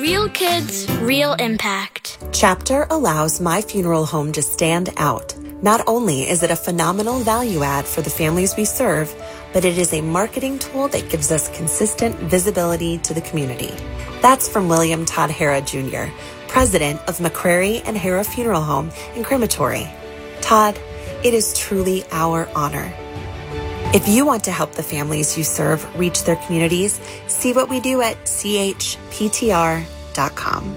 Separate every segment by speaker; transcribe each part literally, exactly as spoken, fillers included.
Speaker 1: Real kids, real impact.
Speaker 2: Chapter allows My Funeral Home to stand out. Not only is it a phenomenal value add for the families we serve, but it is a marketing tool that gives us consistent visibility to the community. That's from William Todd Hara Junior, president of McCrary and Hara Funeral Home and Crematory. Todd, it is truly our honor. If you want to help the families you serve reach their communities, see what we do at c h p t r dot com.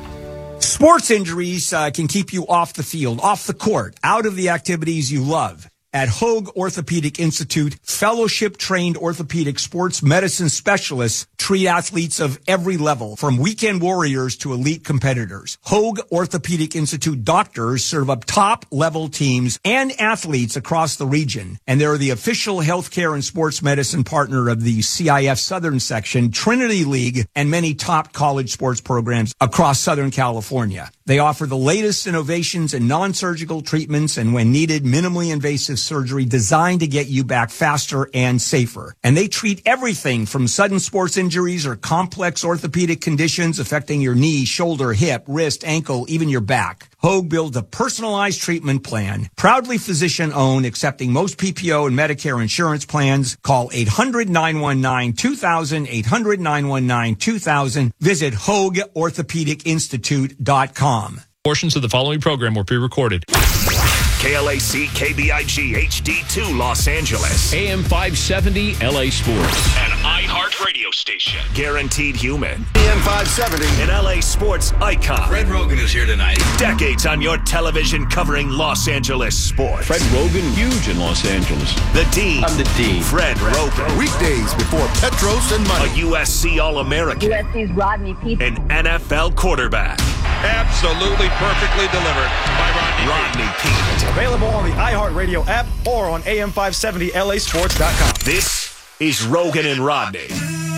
Speaker 3: Sports injuries uh, can keep you off the field, off the court, out of the activities you love. At Hoag Orthopedic Institute, fellowship-trained orthopedic sports medicine specialists treat athletes of every level, from weekend warriors to elite competitors. Hoag Orthopedic Institute doctors serve up top-level teams and athletes across the region, and they're the official healthcare and sports medicine partner of the C I F Southern Section, Trinity League, and many top college sports programs across Southern California. They offer the latest innovations in non-surgical treatments and, when needed, minimally invasive surgery designed to get you back faster and safer. And they treat everything from sudden sports injuries or complex orthopedic conditions affecting your knee, shoulder, hip, wrist, ankle, even your back. Hoag builds a personalized treatment plan, proudly physician-owned, accepting most P P O and Medicare insurance plans. Call eight hundred, nine one nine, two thousand, eight hundred, nine one nine, two thousand. Visit hoag orthopedic institute dot com.
Speaker 4: Portions of the following program were pre-recorded.
Speaker 5: K L A C K B I G H D two Los Angeles.
Speaker 4: A M five seventy L A Sports.
Speaker 5: An iHeart radio station. Guaranteed human. A M five seventy. An L A sports icon.
Speaker 6: Fred Rogan is here tonight.
Speaker 5: Decades on your television covering Los Angeles sports.
Speaker 4: Fred Rogan, huge in Los Angeles.
Speaker 5: The Dean.
Speaker 6: I'm the Dean.
Speaker 5: Fred Rogan.
Speaker 7: Weekdays before Petros and money.
Speaker 5: A U S C All-American.
Speaker 8: U S C's Rodney Peete.
Speaker 5: An N F L quarterback.
Speaker 6: Absolutely perfectly delivered by Rodney,
Speaker 5: Rodney Peete.
Speaker 9: Available on the iHeartRadio app or on A M five seventy L A sports dot com.
Speaker 5: This is Rogan and Rodney.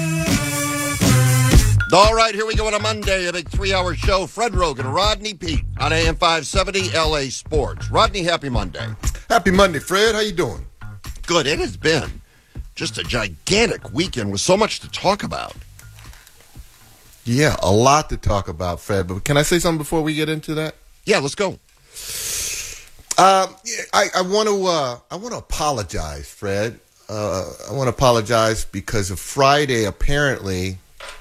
Speaker 7: All right, here we go on a Monday, a big three-hour show. Fred Rogan, Rodney Peete on A M five seventy L A Sports. Rodney, happy Monday.
Speaker 10: Happy Monday, Fred. How you doing?
Speaker 7: Good. It has been just a gigantic weekend with so much to talk about.
Speaker 10: Yeah, a lot to talk about, Fred. But can I say something before we get into that?
Speaker 7: Yeah, let's go.
Speaker 10: Uh, I, I want to uh, I want to apologize, Fred. Uh, I want to apologize because of Friday. Apparently,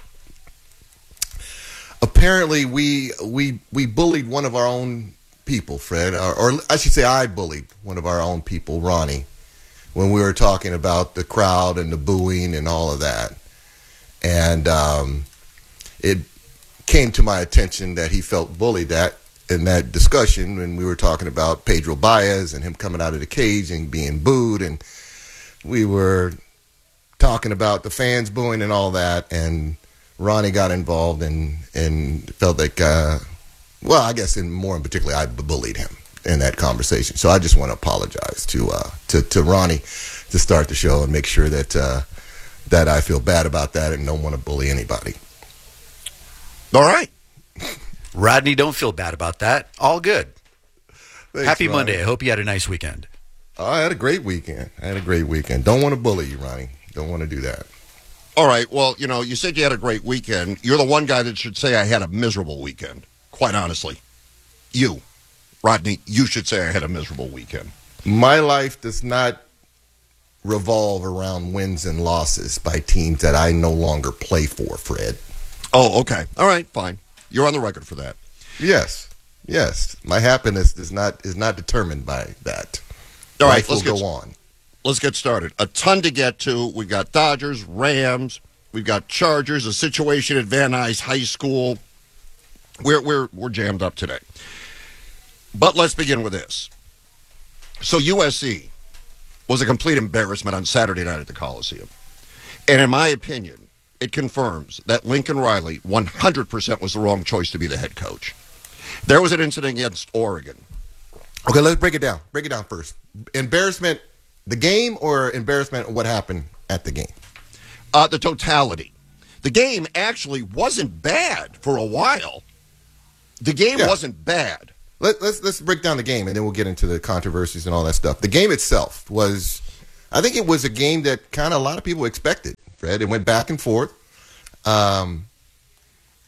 Speaker 10: apparently we we we bullied one of our own people, Fred, or, or I should say, I bullied one of our own people, Ronnie, when we were talking about the crowd and the booing and all of that, and um, it came to my attention that he felt bullied that. In that discussion when we were talking about Pedro Baez and him coming out of the cage and being booed, and we were talking about the fans booing and all that, and Ronnie got involved and, and felt like, uh, well, I guess in more in particular, I bullied him in that conversation. So I just want to apologize to uh, to, to Ronnie to start the show and make sure that uh, that I feel bad about that and don't want to bully anybody.
Speaker 7: All right.
Speaker 6: Rodney, don't feel bad about that. All good.
Speaker 10: Thanks,
Speaker 6: Happy
Speaker 10: Ronnie.
Speaker 6: Monday. I hope you had a nice weekend.
Speaker 10: Oh, I had a great weekend. I had a great weekend. Don't want to bully you, Ronnie. Don't want to do that.
Speaker 7: All right. Well, you know, you said you had a great weekend. You're the one guy that should say I had a miserable weekend, quite honestly. You, Rodney, you should say I had a miserable weekend.
Speaker 10: My life does not revolve around wins and losses by teams that I no longer play for, Fred.
Speaker 7: Oh, okay. All right, fine. You're on the record for that.
Speaker 10: Yes. Yes. My happiness is not is not determined by that.
Speaker 7: All right,
Speaker 10: Life
Speaker 7: let's
Speaker 10: will
Speaker 7: get,
Speaker 10: go on.
Speaker 7: Let's get started. A ton to get to. We've got Dodgers, Rams, we've got Chargers, a situation at Van Nuys High School. We're we're we're jammed up today. But let's begin with this. So U S C was a complete embarrassment on Saturday night at the Coliseum. And in my opinion, it confirms that Lincoln Riley one hundred percent was the wrong choice to be the head coach. There was an incident against Oregon.
Speaker 10: Okay, let's break it down. Break it down first. Embarrassment, the game, or embarrassment, what happened at the game?
Speaker 7: Uh, the totality. The game actually wasn't bad for a while. The game
Speaker 10: Yeah.
Speaker 7: wasn't bad.
Speaker 10: Let, let's let's break down the game, and then we'll get into the controversies and all that stuff. The game itself was, I think it was a game that kind of a lot of people expected, Fred. It went back and forth. Um,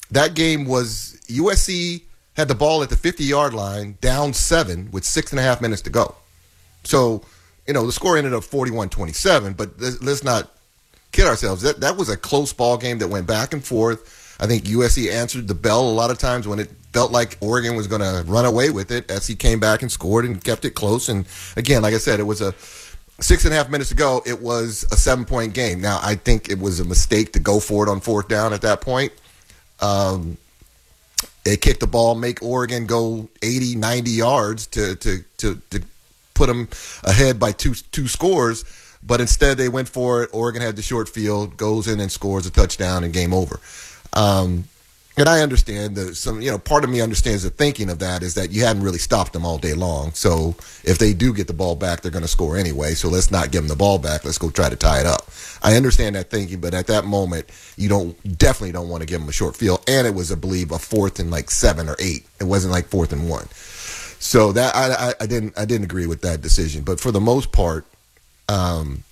Speaker 10: that game was U S C had the ball at the fifty-yard line, down seven with six and a half minutes to go. So, you know, the score ended up forty-one twenty-seven, but let's not kid ourselves. That that was a close ball game that went back and forth. I think U S C answered the bell a lot of times when it felt like Oregon was going to run away with it. S C came back and scored and kept it close. And, again, like I said, it was a six and a half minutes ago, it was a seven-point game. Now, I think it was a mistake to go for it on fourth down at that point. Um, they kicked the ball, make Oregon go eighty, ninety yards to to to, to put them ahead by two two scores. But instead, they went for it. Oregon had the short field, goes in and scores a touchdown, and game over. Um, and I understand that some, you know, part of me understands the thinking of that is that you hadn't really stopped them all day long. So if they do get the ball back, they're going to score anyway. So let's not give them the ball back. Let's go try to tie it up. I understand that thinking, but at that moment, you don't definitely don't want to give them a short field. And it was, I believe, a fourth and like seven or eight. It wasn't like fourth and one. So that I, I, I didn't I didn't agree with that decision. But for the most part, um,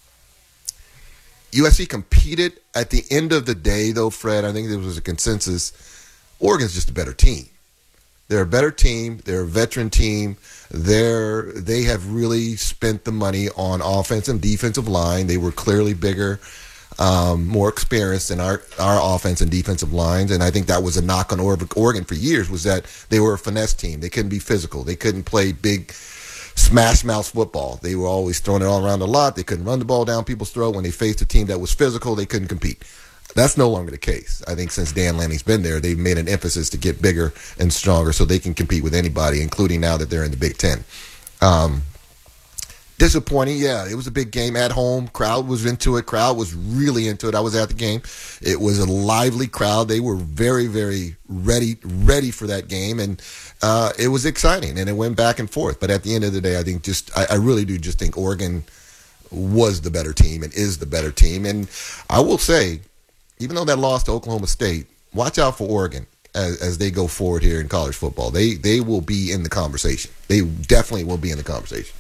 Speaker 10: U S C competed. At the end of the day, though, Fred, I think there was a consensus. Oregon's just a better team. They're a better team. They're a veteran team. They're, they have really spent the money on offensive and defensive line. They were clearly bigger, um, more experienced in our, our offense and defensive lines. And I think that was a knock on Oregon for years, was that they were a finesse team. They couldn't be physical. They couldn't play big smash mouth football. They were always throwing it all around a lot. They couldn't run the ball down people's throat. When they faced a team that was physical, they couldn't compete. That's no longer the case. I think since Dan Lanning's been there, they've made an emphasis to get bigger and stronger so they can compete with anybody, including now that they're in the Big Ten. Um, disappointing, yeah. It was a big game at home. Crowd was into it. Crowd was really into it. I was at the game. It was a lively crowd. They were very, very ready, ready for that game, and uh, it was exciting, and it went back and forth. But at the end of the day, I think just I, I really do just think Oregon was the better team and is the better team. And I will say, even though that loss to Oklahoma State, watch out for Oregon as, as they go forward here in college football. They they will be in the conversation. They definitely will be in the conversation.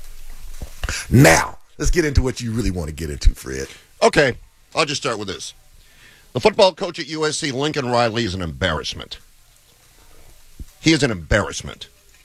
Speaker 10: Now, let's get into what you really want to get into, Fred.
Speaker 7: Okay, I'll just start with this. The football coach at U S C, Lincoln Riley, is an embarrassment. He is an embarrassment.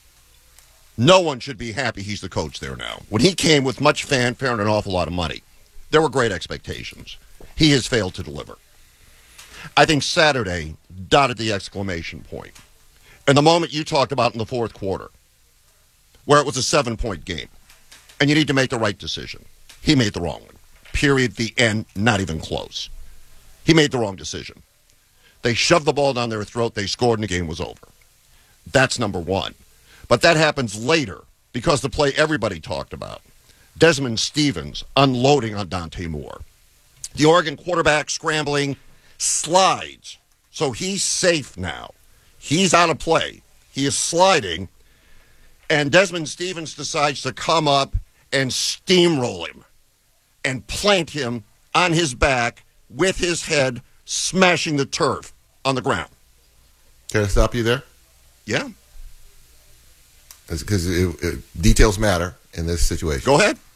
Speaker 7: No one should be happy he's the coach there now. When he came with much fanfare and an awful lot of money, there were great expectations. He has failed to deliver. I think Saturday dotted the exclamation point. And the moment you talked about in the fourth quarter, where it was a seven-point game, and you need to make the right decision. He made the wrong one. Period. The end. Not even close. He made the wrong decision. They shoved the ball down their throat. They scored, and the game was over. That's number one. But that happens later because the play everybody talked about. Desmond Stevens unloading on Dante Moore. The Oregon quarterback scrambling, slides. So he's safe now. He's out of play. He is sliding. And Desmond Stevens decides to come up and steamroll him and plant him on his back with his head smashing the turf on the ground.
Speaker 10: Can I stop you there?
Speaker 7: Yeah.
Speaker 10: Because details matter in this situation.
Speaker 7: Go ahead.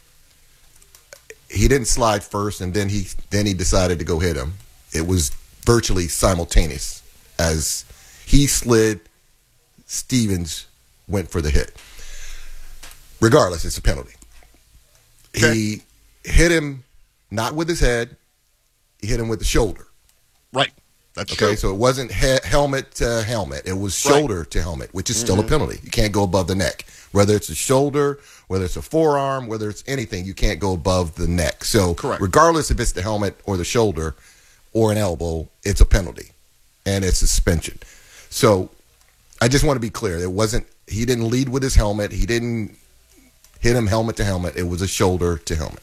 Speaker 10: He didn't slide first, and then he then he decided to go hit him. It was virtually simultaneous. As he slid, Stevens went for the hit. Regardless, it's a penalty. Okay. He hit him not with his head. He hit him with the shoulder.
Speaker 7: Right. That's
Speaker 10: okay,
Speaker 7: true.
Speaker 10: so it wasn't he- helmet to helmet. It was shoulder right. to helmet, which is mm-hmm. still a penalty. You can't go above the neck. Whether it's a shoulder, whether it's a forearm, whether it's anything, you can't go above the neck. So
Speaker 7: Correct.
Speaker 10: regardless if it's the helmet or the shoulder or an elbow, it's a penalty, and it's suspension. So I just want to be clear. It wasn't. He didn't lead with his helmet. He didn't hit him helmet to helmet. It was a shoulder to helmet.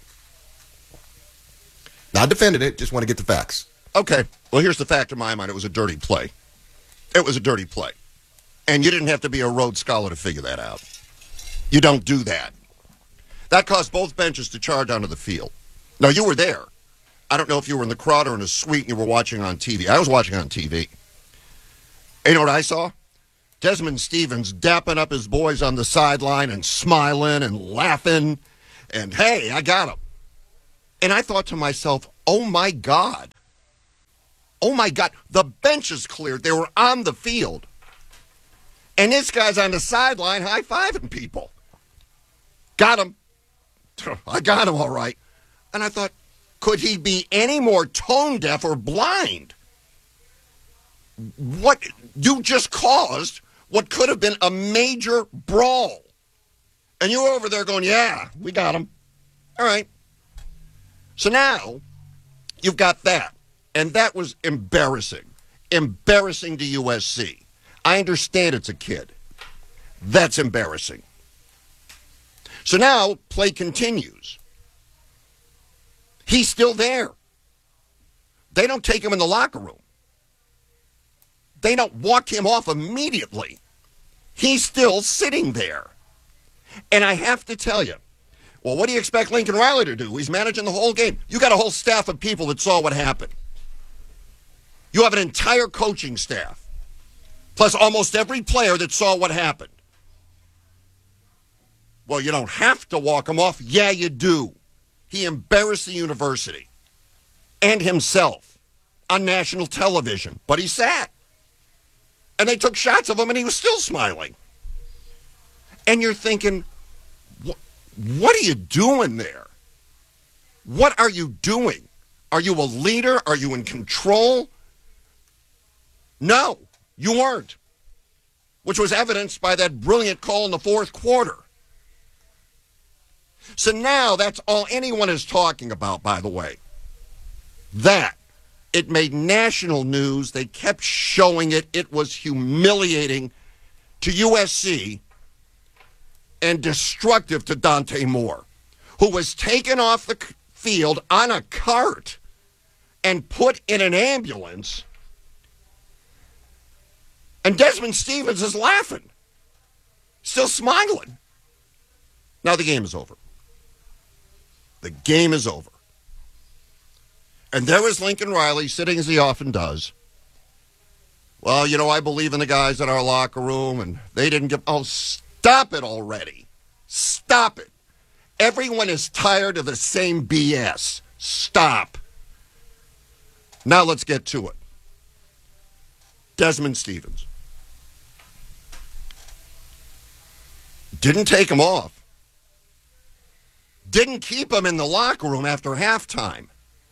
Speaker 10: Not defended it. Just want to get the facts.
Speaker 7: Okay. Well, here's the fact in my mind. It was a dirty play. It was a dirty play. And you didn't have to be a Rhodes Scholar to figure that out. You don't do that. That caused both benches to charge onto the field. Now, you were there. I don't know if you were in the crowd or in a suite and you were watching on T V. I was watching on T V. And you know what I saw? Desmond Stevens dapping up his boys on the sideline and smiling and laughing. And, hey, I got him. And I thought to myself, oh, my God. Oh, my God. The bench is cleared. They were on the field. And this guy's on the sideline high-fiving people. Got him. I got him all right. And I thought, could he be any more tone deaf or blind? What? You just caused what could have been a major brawl. And you were over there going, yeah, we got him. All right. So now you've got that. And that was embarrassing. Embarrassing to U S C. I understand it's a kid. That's embarrassing. So now play continues. He's still there. They don't take him in the locker room. They don't walk him off immediately. He's still sitting there. And I have to tell you, well, what do you expect Lincoln Riley to do? He's managing the whole game. You got a whole staff of people that saw what happened. You have an entire coaching staff, plus almost every player that saw what happened. Well, you don't have to walk him off. Yeah, you do. He embarrassed the university and himself on national television, but he sat. And they took shots of him, and he was still smiling. And you're thinking, what are you doing there? What are you doing? Are you a leader? Are you in control? No, you weren't, which was evidenced by that brilliant call in the fourth quarter. So now that's all anyone is talking about, by the way. That. It made national news. They kept showing it. It was humiliating to U S C and destructive to Dante Moore, who was taken off the field on a cart and put in an ambulance. And Desmond Stevens is laughing, still smiling. Now the game is over. The game is over. And there was Lincoln Riley sitting as he often does. Well, you know, I believe in the guys in our locker room, and they didn't get... Oh, stop it already. Stop it. Everyone is tired of the same B S. Stop. Now let's get to it. Desmond Stevens. Didn't take him off. Didn't keep him in the locker room after halftime.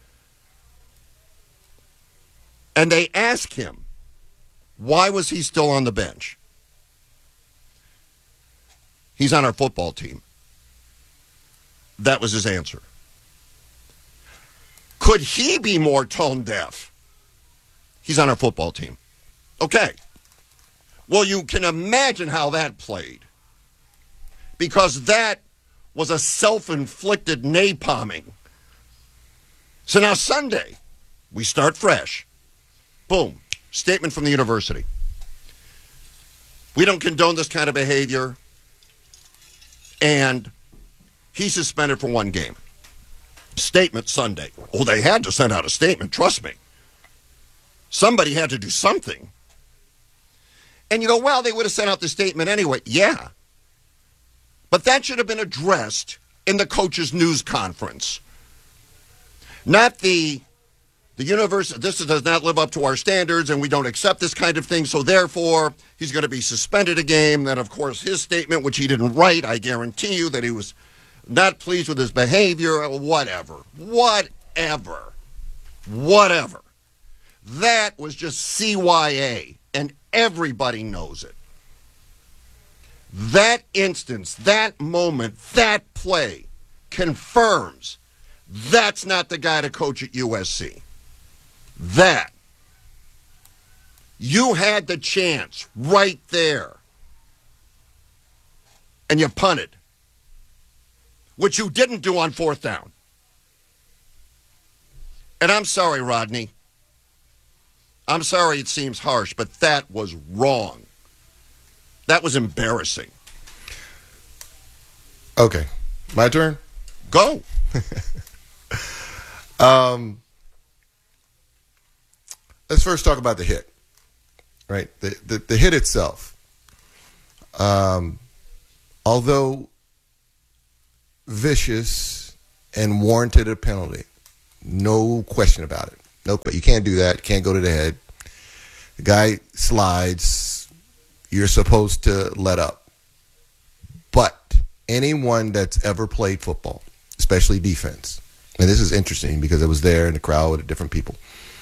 Speaker 7: And they asked him, why was he still on the bench? He's on our football team. That was his answer. Could he be more tone deaf? He's on our football team. Okay. Well, you can imagine how that played. Because that was a self-inflicted napalming. So now Sunday, we start fresh. Boom. Statement from the university. We don't condone this kind of behavior. And he's suspended for one game. Statement Sunday. Oh, they had to send out a statement, trust me. Somebody had to do something. And you go, well, they would have sent out the statement anyway. Yeah. But that should have been addressed in the coach's news conference. Not the, the university, this does not live up to our standards and we don't accept this kind of thing, so therefore he's going to be suspended a game. Then, of course, his statement, which he didn't write, I guarantee you that he was not pleased with his behavior, whatever. Whatever. Whatever. That was just C Y A, and everybody knows it. That instance, that moment, that play confirms that's not the guy to coach at U S C. That. You had the chance right there, and you punted, which you didn't do on fourth down. And I'm sorry, Rodney. I'm sorry it seems harsh, but that was wrong. That was embarrassing.
Speaker 10: Okay. My turn?
Speaker 7: Go.
Speaker 10: um, let's first talk about the hit, right? The, the, the hit itself. Um, although vicious and warranted a penalty, no question about it. Nope, but you can't do that. You can't go to the head. The guy slides. You're supposed to let up. But anyone that's ever played football, especially defense, and this is interesting because I was there in the crowd with different people.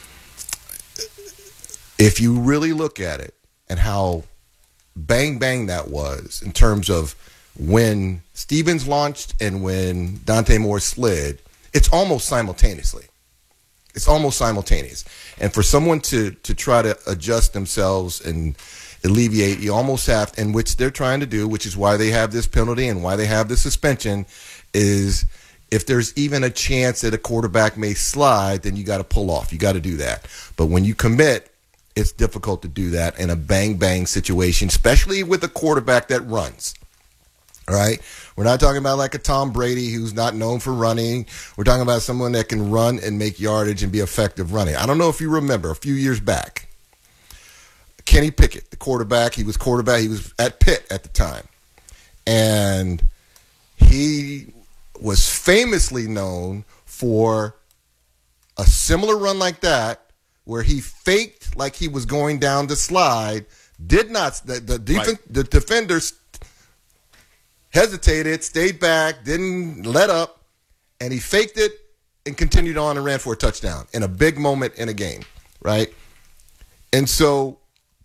Speaker 10: If you really look at it and how bang bang that was in terms of when Stevens launched and when Dante Moore slid, it's almost simultaneously. It's almost simultaneous. And for someone to to try to adjust themselves and alleviate, you almost have, and which they're trying to do, which is why they have this penalty and why they have the suspension, is if there's even a chance that a quarterback may slide, then you got to pull off. You got to do that. But when you commit, it's difficult to do that in a bang-bang situation, especially with a quarterback that runs. All right? We're not talking about like a Tom Brady who's not known for running. We're talking about someone that can run and make yardage and be effective running. I don't know if you remember a few years back, Kenny Pickett, the quarterback, he was quarterback. He was at Pitt at the time. And he was famously known for a similar run like that where he faked like he was going down the slide, did not, the, the, defen- right. the defenders hesitated, stayed back, didn't let up, and he faked it and continued on and ran for a touchdown in a big moment in a game, right? And so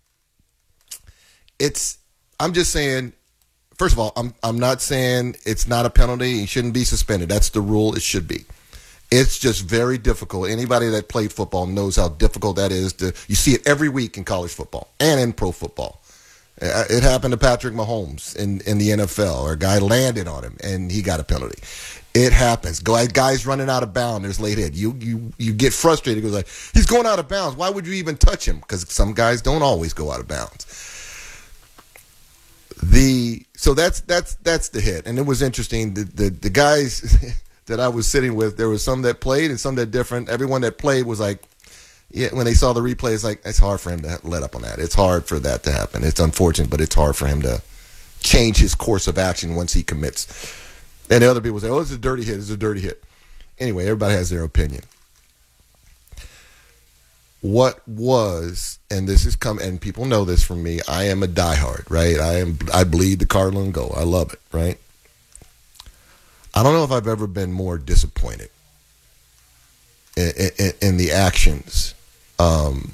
Speaker 10: it's, I'm just saying, first of all, I'm I'm not saying it's not a penalty. He shouldn't be suspended. That's the rule. It should be. It's just very difficult. Anybody that played football knows how difficult that is. To, you see it every week in college football and in pro football. It happened to Patrick Mahomes in, in the N F L, or a guy landed on him and he got a penalty. It happens. Guys running out of bounds, there's late hit. You you you get frustrated because like he's going out of bounds. Why would you even touch him? Because some guys don't always go out of bounds. The so that's that's that's the hit, and it was interesting. The the, the guys that I was sitting with, there was some that played and some that different. Everyone that played was like, yeah, when they saw the replay, it's like it's hard for him to let up on that. It's hard for that to happen. It's unfortunate, but it's hard for him to change his course of action once he commits. And the other people say, "Oh, it's a dirty hit. It's a dirty hit." Anyway, everybody has their opinion. What was, and this is come, and people know this from me, I am a diehard, right? I am, I bleed the Cardinal and go. I love it, right? I don't know if I've ever been more disappointed in, in, in the actions um,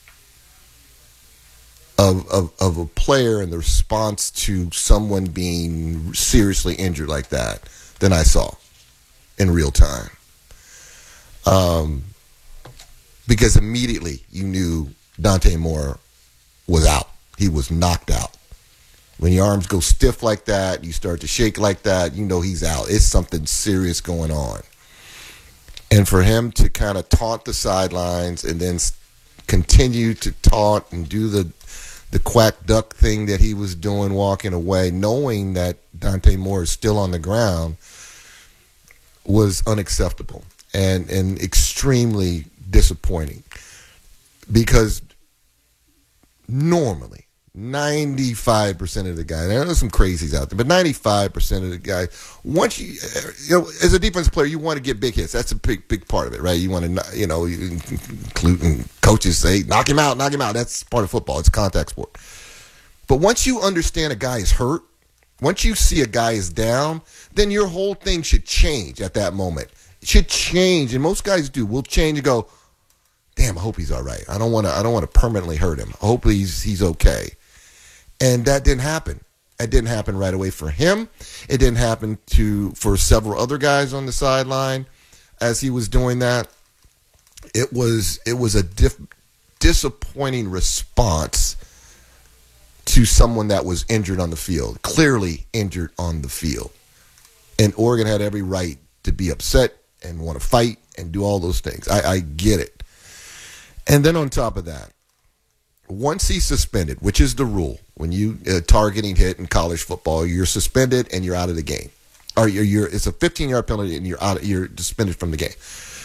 Speaker 10: of, of of a player and the response to someone being seriously injured like that than I saw in real time. Um. Because immediately you knew Dante Moore was out. He was knocked out. When your arms go stiff like that, you start to shake like that, you know he's out. It's something serious going on. And for him to kind of taunt the sidelines and then continue to taunt and do the the quack duck thing that he was doing, walking away, knowing that Dante Moore is still on the ground, was unacceptable and, and extremely disappointing, because normally ninety-five percent of the guys, there are some crazies out there, but ninety-five percent of the guys, once you, you know, as a defensive player, you want to get big hits. That's a big, big part of it, right? You want to, you know, including coaches say, knock him out, knock him out. That's part of football. It's a contact sport. But once you understand a guy is hurt, once you see a guy is down, then your whole thing should change at that moment. It should change, and most guys do. We'll change and go, damn, I hope he's all right. I don't want to. I don't want to permanently hurt him. I hope he's he's okay. And that didn't happen. It didn't happen right away for him. It didn't happen to for several other guys on the sideline as he was doing that. It was it was a diff, disappointing response to someone that was injured on the field, clearly injured on the field. And Oregon had every right to be upset and want to fight and do all those things. I, I get it. And then on top of that, once he's suspended, which is the rule, when you uh, targeting hit in college football, you're suspended and you're out of the game. Or you're, you're it's a fifteen-yard penalty and you're out. You're suspended from the game.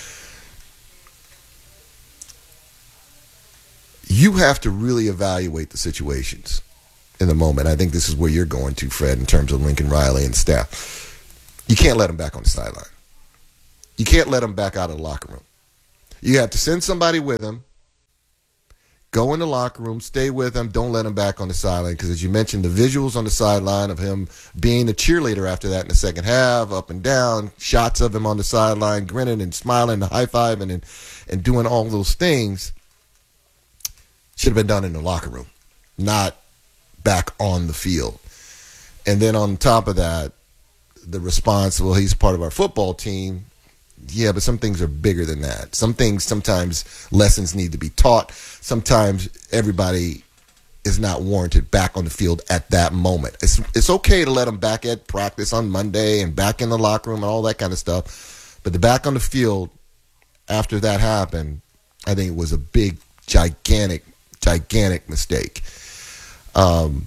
Speaker 10: You have to really evaluate the situations in the moment. I think this is where you're going to, Fred, in terms of Lincoln Riley and staff. You can't let him back on the sideline. You can't let him back out of the locker room. You have to send somebody with him, go in the locker room, stay with him, don't let him back on the sideline. Because as you mentioned, the visuals on the sideline of him being a cheerleader after that in the second half, up and down, shots of him on the sideline, grinning and smiling, and high-fiving and, and doing all those things should have been done in the locker room, not back on the field. And then on top of that, the response, well, he's part of our football team. Yeah, but some things are bigger than that. Some things, sometimes lessons need to be taught. Sometimes everybody is not warranted back on the field at that moment. It's it's okay to let them back at practice on Monday and back in the locker room and all that kind of stuff. But the back on the field after that happened, I think it was a big, gigantic, gigantic mistake. Um,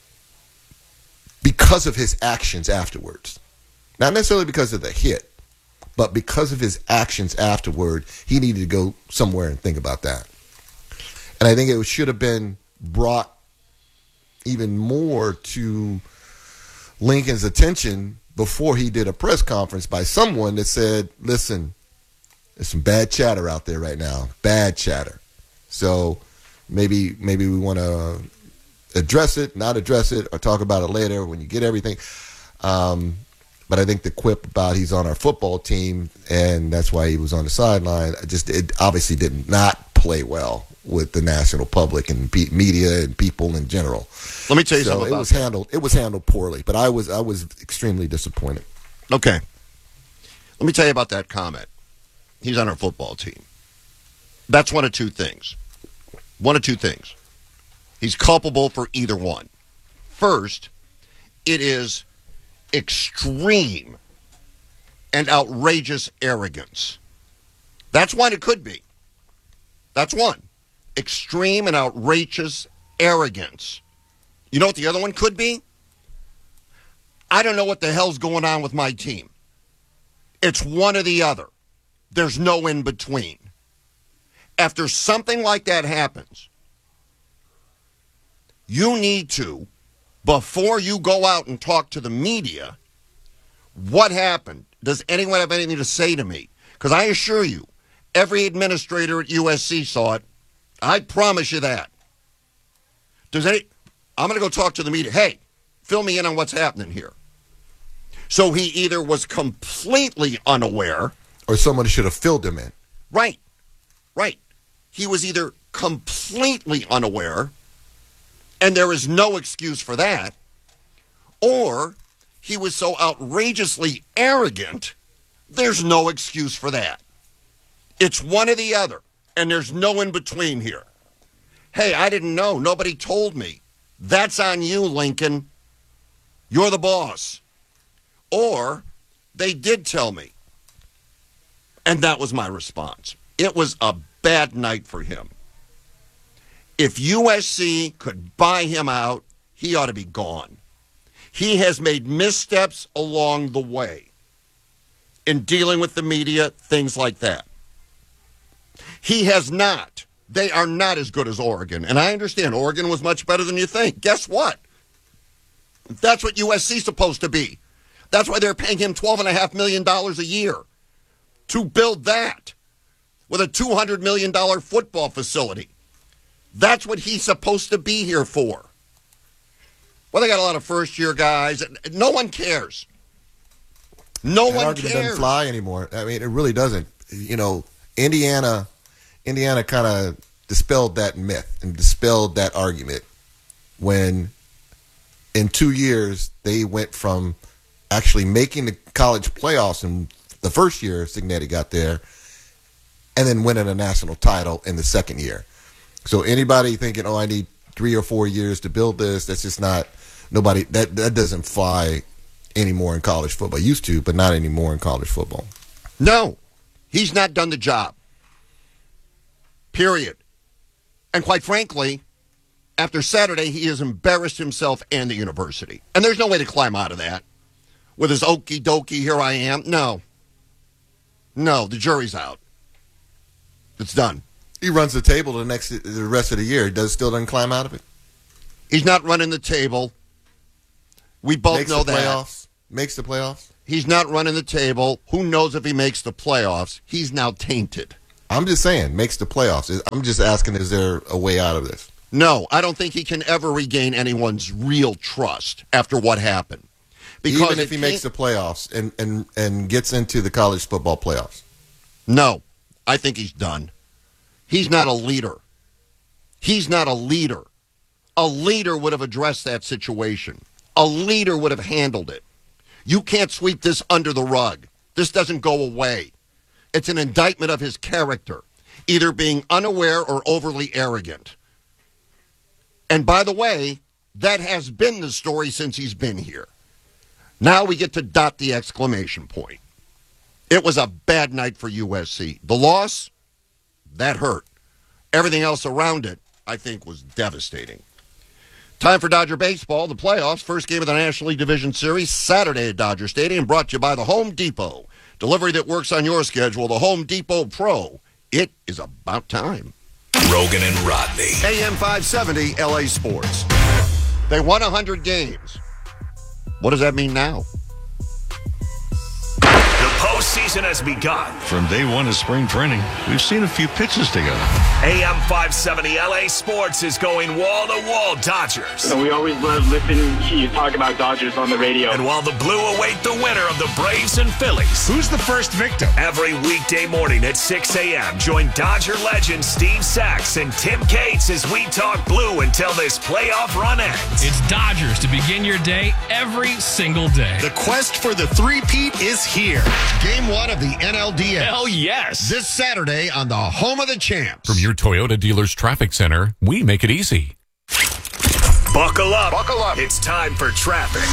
Speaker 10: because of his actions afterwards. Not necessarily because of the hit, but because of his actions afterward, he needed to go somewhere and think about that. And I think it should have been brought even more to Lincoln's attention before he did a press conference by someone that said, listen, there's some bad chatter out there right now, bad chatter. So maybe maybe we want to address it, not address it, or talk about it later when you get everything. Um, but I think the quip about he's on our football team and that's why he was on the sideline, just it obviously did not play well with the national public and pe- media and people in general.
Speaker 7: Let me tell you
Speaker 10: so
Speaker 7: something
Speaker 10: it
Speaker 7: about
Speaker 10: was
Speaker 7: that.
Speaker 10: handled. It was handled poorly, but I was I was extremely disappointed.
Speaker 7: Okay, let me tell you about that comment. He's on our football team. That's one of two things. One of two things. He's culpable for either one. First, it is extreme and outrageous arrogance. That's one it could be. That's one. Extreme and outrageous arrogance. You know what the other one could be? I don't know what the hell's going on with my team. It's one or the other. There's no in between. After something like that happens, you need to, before you go out and talk to the media, what happened? Does anyone have anything to say to me? Because I assure you, every administrator at U S C saw it. I promise you that. Does any? I'm going to go talk to the media. Hey, fill me in on what's happening here. So he either was completely unaware,
Speaker 10: or somebody should have filled him in.
Speaker 7: Right, right. He was either completely unaware, and there is no excuse for that, or he was so outrageously arrogant, there's no excuse for that. It's one or the other, and there's no in between here. Hey, I didn't know. Nobody told me. That's on you, Lincoln. You're the boss. Or they did tell me. And that was my response. It was a bad night for him. If U S C could buy him out, he ought to be gone. He has made missteps along the way in dealing with the media, things like that. He has not. They are not as good as Oregon. And I understand Oregon was much better than you think. Guess what? That's what U S C is supposed to be. That's why they're paying him twelve point five million dollars a year to build that with a two hundred million dollars football facility. That's what he's supposed to be here for. Well, they got a lot of first-year guys. No one cares. No
Speaker 10: That
Speaker 7: one
Speaker 10: argument
Speaker 7: cares.
Speaker 10: doesn't fly anymore. I mean, it really doesn't. You know, Indiana, Indiana kind of dispelled that myth and dispelled that argument when, in two years, they went from actually making the college playoffs in the first year Cignetti got there, and then winning a national title in the second year. So anybody thinking, oh, I need three or four years to build this, that's just not, nobody, that, that doesn't fly anymore in college football. It used to, but not anymore in college football.
Speaker 7: No, he's not done the job. Period. And quite frankly, after Saturday, he has embarrassed himself and the university. And there's no way to climb out of that. With his okie dokie, here I am. No. No, the jury's out. It's done.
Speaker 10: He runs the table the next the rest of the year. He does still doesn't climb out of it.
Speaker 7: He's not running the table. We both
Speaker 10: Makes
Speaker 7: know
Speaker 10: the
Speaker 7: that.
Speaker 10: playoffs. Makes the playoffs.
Speaker 7: He's not running the table. Who knows if he makes the playoffs? He's now tainted.
Speaker 10: I'm just saying, makes the playoffs. I'm just asking, is there a way out of this?
Speaker 7: No, I don't think he can ever regain anyone's real trust after what happened. Because
Speaker 10: Even if he makes the playoffs and, and, and gets into the college football playoffs?
Speaker 7: No, I think he's done. He's not a leader. He's not a leader. A leader would have addressed that situation. A leader would have handled it. You can't sweep this under the rug. This doesn't go away. It's an indictment of his character, either being unaware or overly arrogant. And by the way, that has been the story since he's been here. Now we get to dot the exclamation point. It was a bad night for U S C. The loss, that hurt. Everything else around it, I think, was devastating. Time for Dodger baseball, the playoffs. First game of the National League Division Series, Saturday at Dodger Stadium, brought to you by the Home Depot. Delivery that works on your schedule, the Home Depot Pro. It is about time.
Speaker 5: Rogan and Rodney. A M five seventy, L A Sports.
Speaker 7: They won one hundred games. What does that mean now?
Speaker 5: The postseason has begun.
Speaker 4: From day one of spring training, we've seen a few pitches together.
Speaker 5: A M five seventy, L A Sports is going wall-to-wall Dodgers.
Speaker 8: So we always love listening to you talk about Dodgers on the radio.
Speaker 5: And while the Blue await the winner of the Braves and Phillies.
Speaker 9: Who's the first victim?
Speaker 5: Every weekday morning at six a.m., join Dodger legend Steve Sachs and Tim Cates as we talk Blue until this playoff run ends.
Speaker 11: It's Dodgers to begin your day every single day.
Speaker 12: The quest for the three-peat is here. Game one of the N L D S.
Speaker 11: Hell yes.
Speaker 12: This Saturday on the home of the champs.
Speaker 13: From your Toyota dealer's traffic center, we make it easy.
Speaker 5: Buckle up.
Speaker 12: Buckle up.
Speaker 5: It's time for traffic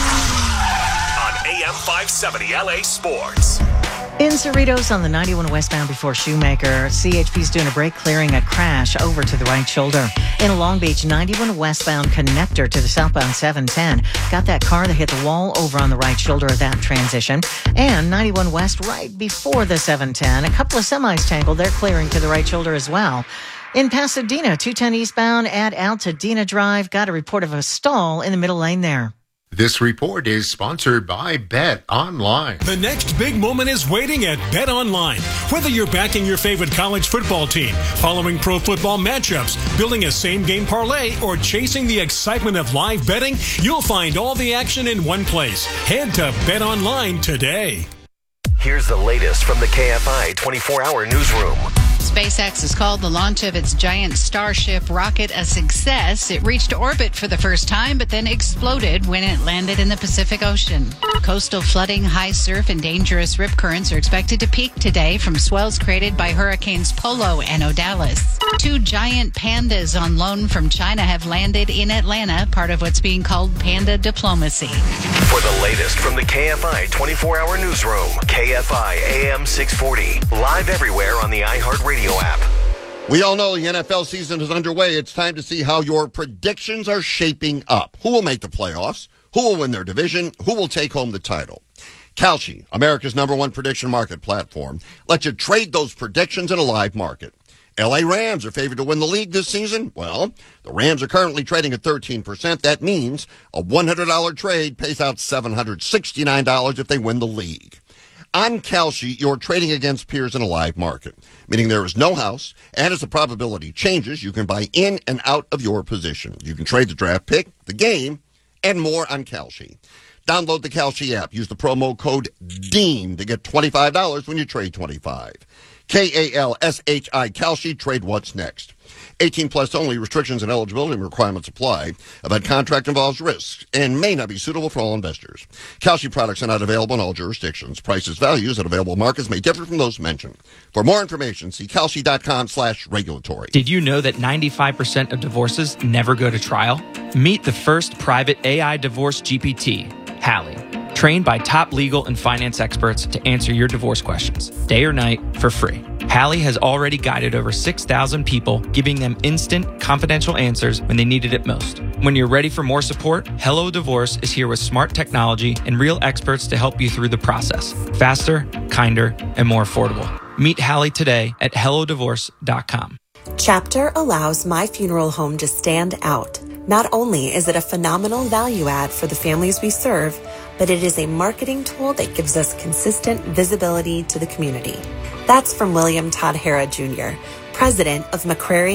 Speaker 5: on A M five seventy L A Sports.
Speaker 14: In Cerritos on the ninety-one westbound before Shoemaker, C H P's doing a brake clearing a crash over to the right shoulder. In Long Beach, ninety-one westbound connector to the southbound seven ten. Got that car that hit the wall over on the right shoulder of that transition. And ninety-one west right before the seven ten. A couple of semis tangled. They're clearing to the right shoulder as well. In Pasadena, two ten eastbound at Altadena Drive. Got a report of a stall in the middle lane there.
Speaker 15: This report is sponsored by Bet Online.
Speaker 16: The next big moment is waiting at Bet Online. Whether you're backing your favorite college football team, following pro football matchups, building a same-game parlay, or chasing the excitement of live betting, you'll find all the action in one place. Head to Bet Online today.
Speaker 5: Here's the latest from the K F I twenty-four hour newsroom.
Speaker 17: SpaceX has called the launch of its giant Starship rocket a success. It reached orbit for the first time, but then exploded when it landed in the Pacific Ocean. Coastal flooding, high surf, and dangerous rip currents are expected to peak today from swells created by hurricanes Polo and Odalis. Two giant pandas on loan from China have landed in Atlanta, part of what's being called panda diplomacy.
Speaker 5: For the latest from the K F I twenty-four hour newsroom, K F I A M six forty, live everywhere on the iHeartRadio app.
Speaker 7: We all know the N F L season is underway. It's time to see how your predictions are shaping up. Who will make the playoffs? Who will win their division? Who will take home the title? Kalshi, America's number one prediction market platform, lets you trade those predictions in a live market. L A Rams are favored to win the league this season. Well, the Rams are currently trading at thirteen percent. That means a one hundred dollars trade pays out seven hundred sixty-nine dollars if they win the league. On Kalshi, you're trading against peers in a live market, meaning there is no house, and as the probability changes, you can buy in and out of your position. You can trade the draft pick, the game, and more on Kalshi. Download the Kalshi app. Use the promo code DEAN to get twenty-five dollars when you trade twenty-five dollars. K A L S H I, Kalshi. Trade what's next. eighteen plus only. Restrictions and eligibility requirements apply. A bad contract involves risks and may not be suitable for all investors. Kalshi products are not available in all jurisdictions. Prices, values, at available markets may differ from those mentioned. For more information, see Kalshi.com slash regulatory.
Speaker 18: Did you know that ninety-five percent of divorces never go to trial? Meet the first private A I divorce G P T, Hallie. Trained by top legal and finance experts to answer your divorce questions, day or night, for free. Hallie has already guided over six thousand people, giving them instant, confidential answers when they needed it most. When you're ready for more support, Hello Divorce is here with smart technology and real experts to help you through the process. Faster, kinder, and more affordable. Meet Hallie today at hello divorce dot com.
Speaker 2: Chapter allows My Funeral Home to stand out. Not only is it a phenomenal value add for the families we serve, but it is a marketing tool that gives us consistent visibility to the community. That's from William Todd Hara Junior, president of McCrary